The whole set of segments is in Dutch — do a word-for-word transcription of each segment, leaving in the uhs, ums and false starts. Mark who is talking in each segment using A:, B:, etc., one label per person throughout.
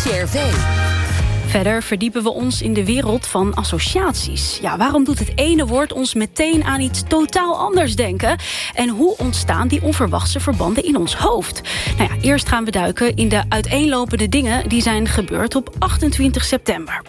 A: C R V.
B: Verder verdiepen we ons in de wereld van associaties. Ja, waarom doet het ene woord ons meteen aan iets totaal anders denken? En hoe ontstaan die onverwachte verbanden in ons hoofd? Nou ja, eerst gaan we duiken in de uiteenlopende dingen die zijn gebeurd op achtentwintig september.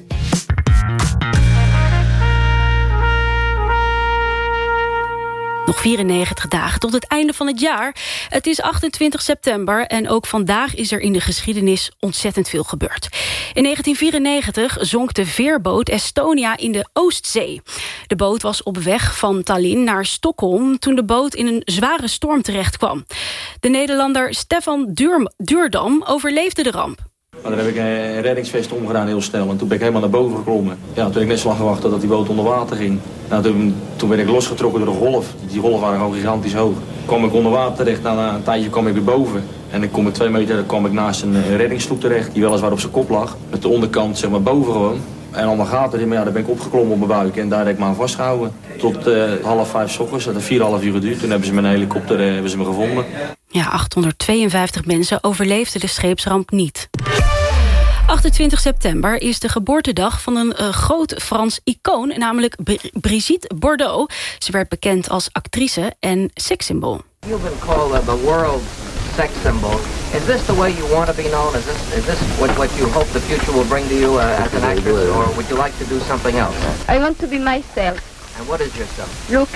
B: Nog vierennegentig dagen tot het einde van het jaar. Het is achtentwintig september en ook vandaag is er in de geschiedenis ontzettend veel gebeurd. In negentien vierennegentig zonk de veerboot Estonia in de Oostzee. De boot was op weg van Tallinn naar Stockholm toen de boot in een zware storm terecht kwam. De Nederlander Stefan Duur- Duurdam overleefde de ramp.
C: Maar dan heb ik een reddingsvest omgedaan heel snel en toen ben ik helemaal naar boven geklommen. Ja, toen heb ik net zo lang gewacht dat die boot onder water ging. Nou, toen, toen werd ik losgetrokken door de golf. Die golven waren gewoon gigantisch hoog. Kwam ik onder water terecht, na een tijdje kwam ik weer boven. En dan kom ik twee meter, dan kwam ik naast een reddingssloep terecht, die weliswaar op zijn kop lag. Met de onderkant zeg maar boven gewoon. En allemaal gaten erin, maar ja, daar ben ik opgeklommen op mijn buik en daar heb ik me aan vastgehouden. Tot uh, half vijf 's ochtends, dat heeft vier half uur geduurd. Toen hebben ze met een helikopter uh, hebben ze me gevonden.
B: Ja, achthonderdtweeënvijftig mensen overleefden de scheepsramp niet. achtentwintig september is de geboortedag van een uh, groot Frans icoon, namelijk Br- Brigitte Bardot. Ze werd bekend als actrice en sekssymbool.
D: You've been called the world sex symbol. Is this the way you want to be known? Is this is this what what you hope the future will bring to you uh, as an actress, or would you like to do something else?
E: I want to be myself.
D: And what is yourself?
E: Look.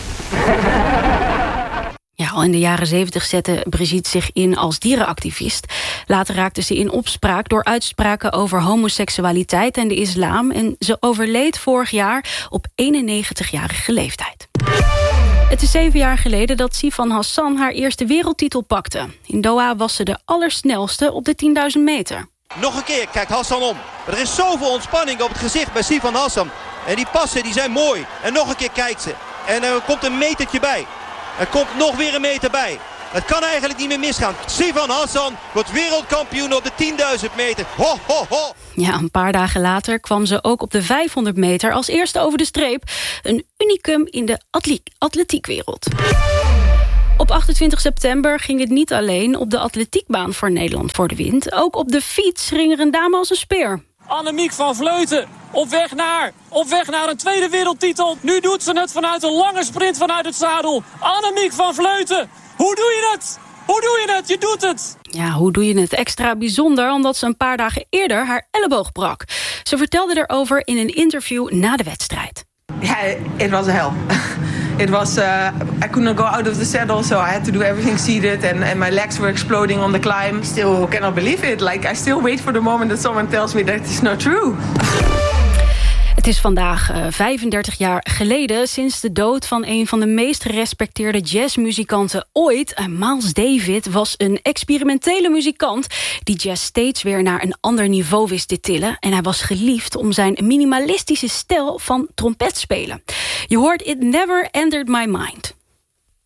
B: Ja, al in de jaren zeventig zette Brigitte zich in als dierenactivist. Later raakte ze in opspraak door uitspraken over homoseksualiteit en de islam. En ze overleed vorig jaar op eenennegentigjarige leeftijd. Het is zeven jaar geleden dat Sifan Hassan haar eerste wereldtitel pakte. In Doha was ze de allersnelste op de tienduizend meter.
F: Nog een keer kijkt Hassan om. Er is zoveel ontspanning op het gezicht bij Sifan Hassan. En die passen die zijn mooi. En nog een keer kijkt ze. En er komt een metertje bij. Er komt nog weer een meter bij. Het kan eigenlijk niet meer misgaan. Sifan Hassan wordt wereldkampioen op de tienduizend meter. Ho, ho, ho.
B: Ja, een paar dagen later kwam ze ook op de vijfhonderd meter als eerste over de streep. Een unicum in de atle- atletiekwereld. Op achtentwintig september ging het niet alleen op de atletiekbaan voor Nederland voor de wind. Ook op de fiets ging er een dame als een speer.
G: Annemiek van Vleuten, op weg naar, op weg naar een tweede wereldtitel. Nu doet ze het vanuit een lange sprint vanuit het zadel. Annemiek van Vleuten, hoe doe je het? Hoe doe je het? Je doet het.
B: Ja, hoe doe je het? Extra bijzonder omdat ze een paar dagen eerder haar elleboog brak. Ze vertelde erover in een interview na de wedstrijd.
H: Ja, it was hell. It was, uh, I couldn't go out of the saddle, so I had to do everything seated, and, and my legs were exploding on the climb. Still cannot believe it. Like, I still wait for the moment that someone tells me that it's not true.
B: Het is vandaag uh, vijfendertig jaar geleden sinds de dood van een van de meest gerespecteerde jazzmuzikanten ooit. Uh, Miles Davis was een experimentele muzikant die jazz steeds weer naar een ander niveau wist te tillen. En hij was geliefd om zijn minimalistische stijl van trompetspelen. Je hoort It Never Entered My Mind.